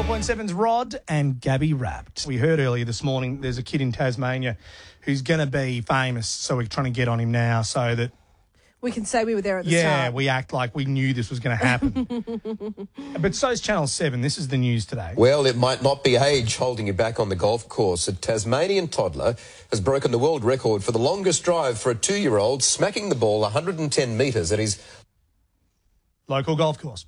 104.7's Rod and Gabby Wrapped. We heard earlier this morning there's a kid in Tasmania who's going to be famous, so we're trying to get on him now so that... We can say we were there at the start. Yeah, we act like we knew this was going to happen. But so's Channel 7. This is the news today. Well, it might not be age holding you back on the golf course. A Tasmanian toddler has broken the world record for the longest drive for a 2-year-old, smacking the ball 110 metres at his... Local golf course.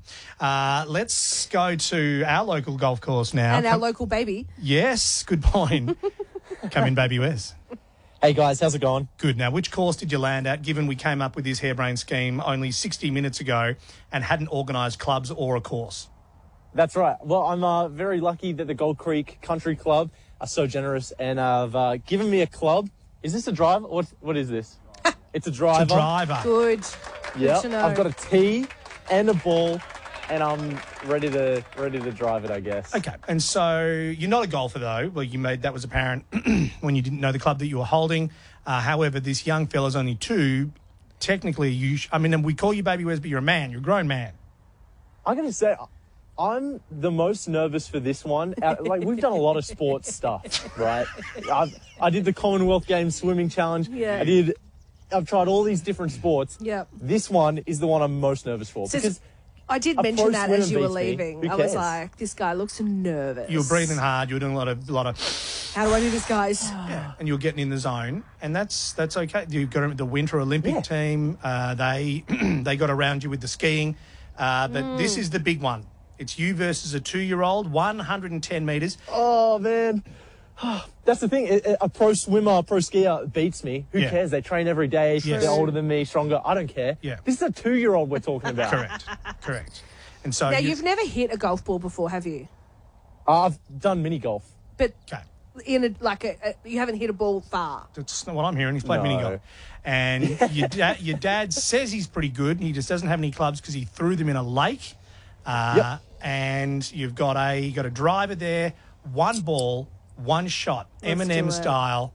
Let's go to our local golf course now. And our local baby. Yes, good point. Come in, Baby Wes. Hey guys, how's it going? Good. Now, which course did you land at, given we came up with this harebrained scheme only 60 minutes ago and hadn't organised clubs or a course? That's right. Well, I'm very lucky that the Gold Creek Country Club are so generous and have given me a club. Is this a driver? What is this? It's a driver. It's a driver. Good. Yeah. Good to know. I've got a tee and a ball, and I'm ready to drive it, I guess. Okay, and so you're not a golfer though. Well, that was apparent when you didn't know the club that you were holding. However, this young fella's only 2. Technically, we call you Baby Wes, but you're a man. You're a grown man. I'm going to say I'm the most nervous for this one. We've done a lot of sports stuff, right? I did the Commonwealth Games swimming challenge. Yeah. I've tried all these different sports. Yep. This one is the one I'm most nervous for. Because I did a mention pro that as swimmer you were beats me. leaving. Who I was cares? like, this guy looks nervous. You were breathing hard. You were doing a lot of. How do I do this, guys? Yeah, and you were getting in the zone, and that's okay. You've got the Winter Olympic team. They got around you with the skiing, but this is the big one. It's you versus a 2-year-old, 110 metres. Oh, man. That's the thing. A pro swimmer, a pro skier beats me. Who cares? They train every day. Yes. They're older than me, stronger. I don't care. Yeah. This is a 2-year-old we're talking about. Correct. And so Now, you've never hit a golf ball before, have you? I've done mini golf. But Okay. you haven't hit a ball far. That's not what I'm hearing. He's played No. mini golf. And your dad says he's pretty good. He just doesn't have any clubs because he threw them in a lake. Yep. And you got a driver there, 1 ball, 1 shot, Let's do Eminem it. style.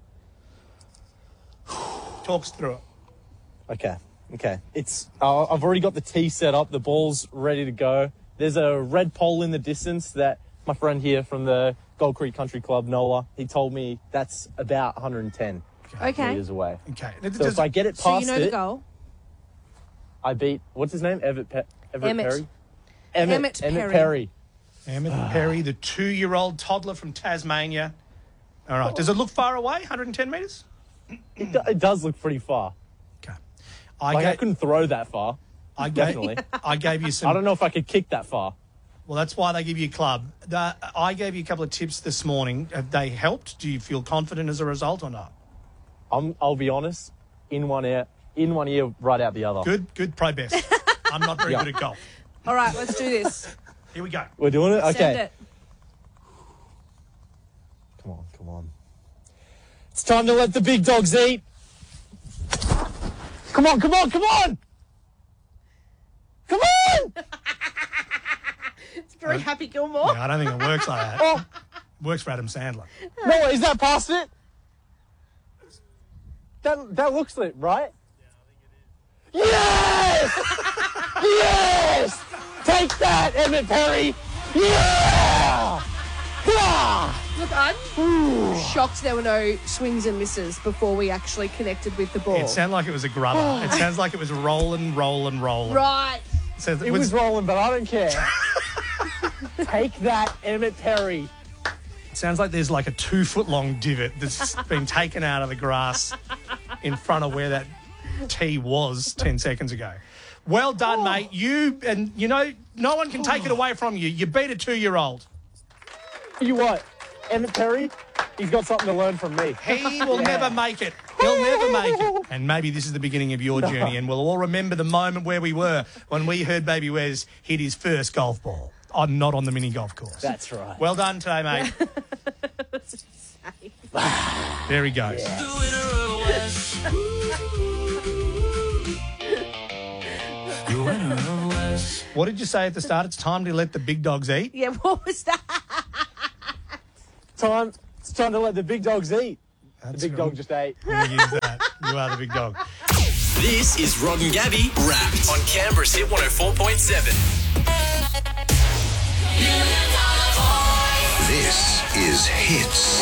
Talks through it. Okay. It's I've already got the tee set up. The ball's ready to go. There's a red pole in the distance that my friend here from the Gold Creek Country Club, Nola, he told me that's about 110 Okay. meters away. Okay. So if I get it So past you know the it, goal? I beat, what's his name? Everett Emmett. Perry? Emmett Perry. Emmett Perry, the 2-year-old toddler from Tasmania. All right. Does it look far away, 110 metres? It does look pretty far. Okay. I couldn't throw that far. Definitely. I gave you some... I don't know if I could kick that far. Well, that's why they give you a club. I gave you a couple of tips this morning. Have they helped? Do you feel confident as a result or not? I'll be honest, in one ear, right out the other. Good, pro best. I'm not very good at golf. All right, let's do this. Here we go. We're doing it? Okay. Send it. Come on. It's time to let the big dogs eat. Come on. Come on! It's very Happy Gilmore. Yeah, I don't think it works like that. Oh, Works for Adam Sandler. no, is that past it? That looks lit, right? Yeah, I think it is. Yes! Take that, Emmett Perry! Yeah! Look, I'm shocked there were no swings and misses before we actually connected with the ball. It sounded like it was a grubber. It sounds like it was rolling. Right. So It was rolling, but I don't care. Take that, Emmett Perry. It sounds like there's like a 2-foot-long divot that's been taken out of the grass in front of where that tee was 10 seconds ago. Well done, mate. No one can take it away from you. You beat a 2-year-old. You what? Emmett Perry? He's got something to learn from me. He will never make it. He'll never make it. And maybe this is the beginning of your journey, and we'll all remember the moment where we were when we heard Baby Wes hit his first golf ball. Not on the mini golf course. That's right. Well done today, mate. There he goes. What did you say at the start? It's time to let the big dogs eat? Yeah, what was that? It's time to let the big dogs eat. That's The big cool. dog just ate. I'm gonna use that. You are the big dog. This is Rod and Gabby Wrapped on Canberra's Hit 104.7. Australia's hits.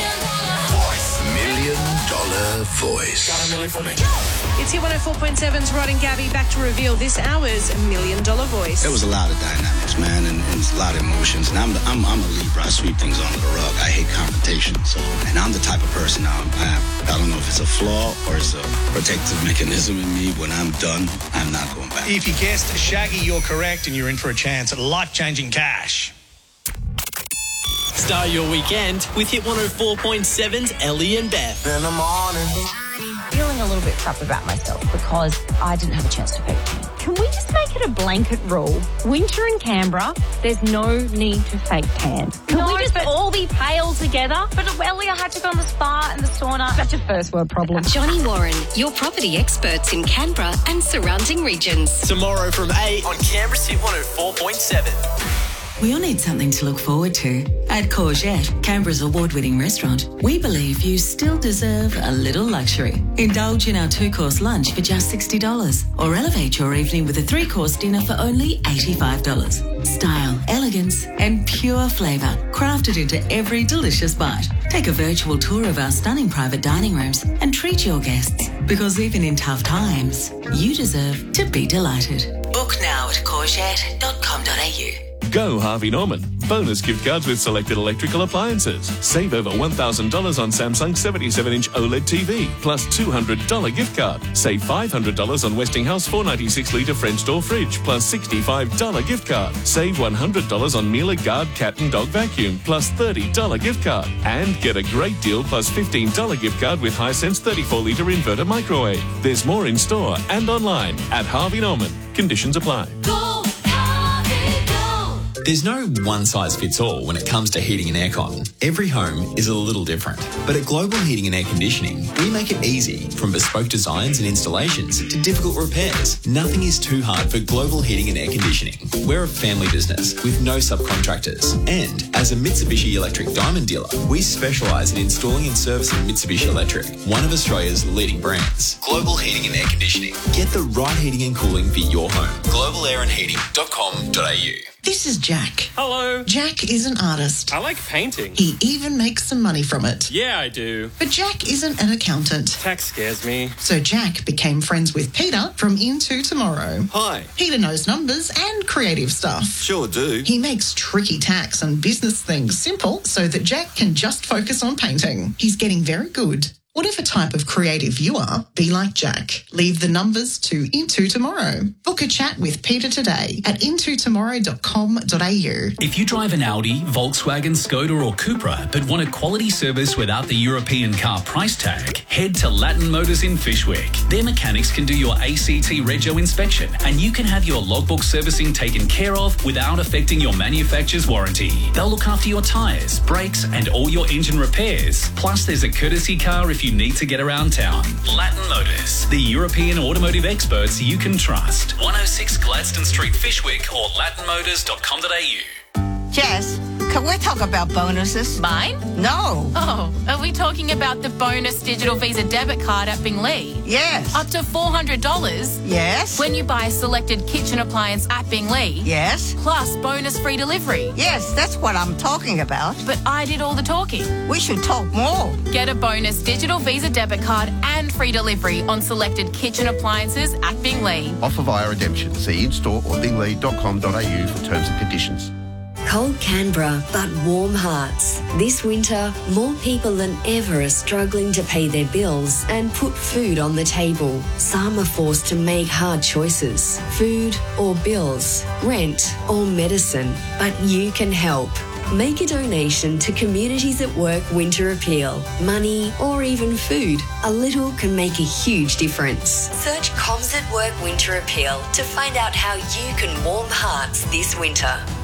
$1 Million Voice. It's Hit 104.7's Rod and Gabby back to reveal this hour's $1 Million Voice. There was a lot of dynamics, man, and a lot of emotions. And I'm a Libra. I sweep things under the rug. I hate confrontation. And I'm the type of person I don't know if it's a flaw or it's a protective mechanism in me. When I'm done, I'm not going back. If you guessed Shaggy, you're correct, and you're in for a chance at life-changing cash. Start your weekend with Hit 104.7's Ellie and Beth. In the morning. Feeling a little bit crap about myself because I didn't have a chance to fake tan. Can we just make it a blanket rule? Winter in Canberra, there's no need to fake tan. Can we just all be pale together? But Ellie, I had to go on the spa and the sauna. That's a first world problem. Johnny Warren, your property experts in Canberra and surrounding regions. Tomorrow from 8 on Canberra's Hit 104.7. We all need something to look forward to. At Courgette, Canberra's award-winning restaurant, we believe you still deserve a little luxury. Indulge in our 2-course lunch for just $60 or elevate your evening with a 3-course dinner for only $85. Style, elegance and pure flavour crafted into every delicious bite. Take a virtual tour of our stunning private dining rooms and treat your guests, because even in tough times, you deserve to be delighted. Book now at courgette.com.au. Go Harvey Norman. Bonus gift cards with selected electrical appliances. Save over $1,000 on Samsung 77-inch OLED TV, plus $200 gift card. Save $500 on Westinghouse 496-litre French door fridge, plus $65 gift card. Save $100 on Miele Guard cat and dog vacuum, plus $30 gift card. And get a great deal plus $15 gift card with Hisense 34-litre inverter microwave. There's more in store and online at Harvey Norman. Conditions apply. There's no one-size-fits-all when it comes to heating and aircon. Every home is a little different. But at Global Heating and Air Conditioning, we make it easy, from bespoke designs and installations to difficult repairs. Nothing is too hard for Global Heating and Air Conditioning. We're a family business with no subcontractors. And as a Mitsubishi Electric Diamond dealer, we specialise in installing and servicing Mitsubishi Electric, one of Australia's leading brands. Global Heating and Air Conditioning. Get the right heating and cooling for your home. globalairandheating.com.au. This is Jack. Hello. Jack is an artist. I like painting. He even makes some money from it. Yeah, I do. But Jack isn't an accountant. Tax scares me. So Jack became friends with Peter from Into Tomorrow. Hi. Peter knows numbers and creative stuff. Sure do. He makes tricky tax and business things simple so that Jack can just focus on painting. He's getting very good. Whatever type of creative you are, be like Jack. Leave the numbers to Into Tomorrow. Book a chat with Peter today at intotomorrow.com.au. If you drive an Audi, Volkswagen, Skoda or Cupra but want a quality service without the European car price tag, head to Latin Motors in Fishwick. Their mechanics can do your ACT Rego inspection and you can have your logbook servicing taken care of without affecting your manufacturer's warranty. They'll look after your tyres, brakes and all your engine repairs. Plus there's a courtesy car if you need to get around town. Latin Motors, the European automotive experts you can trust. 106 Gladstone Street, Fishwick or latinmotors.com.au. Jess, can we talk about bonuses? Mine? No. Oh, are we talking about the bonus digital Visa debit card at Binglee? Yes. Up to $400? Yes. When you buy a selected kitchen appliance at Binglee? Yes. Plus bonus free delivery? Yes, that's what I'm talking about. But I did all the talking. We should talk more. Get a bonus digital Visa debit card and free delivery on selected kitchen appliances at Binglee. Offer via redemption. See in-store or binglee.com.au for terms and conditions. Cold Canberra, but warm hearts. This winter, more people than ever are struggling to pay their bills and put food on the table. Some are forced to make hard choices. Food or bills, rent or medicine. But you can help. Make a donation to Communities at Work Winter Appeal. Money or even food. A little can make a huge difference. Search Comms at Work Winter Appeal to find out how you can warm hearts this winter.